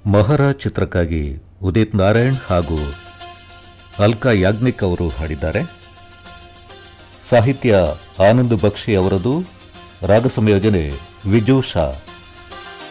ಮಹಾರಾಜ್ ಚಿತ್ರಕ್ಕಾಗಿ ಉದಿತ್ ನಾರಾಯಣ್ ಹಾಗೂ ಅಲ್ಕಾ ಯಾಗ್ನಿಕ್ ಅವರು ಹಾಡಿದ್ದಾರೆ. ಸಾಹಿತ್ಯ ಆನಂದ್ ಬಕ್ಷಿ ಅವರದು, ರಾಗ ಸಂಯೋಜನೆ ವಿಜು ಶಾ.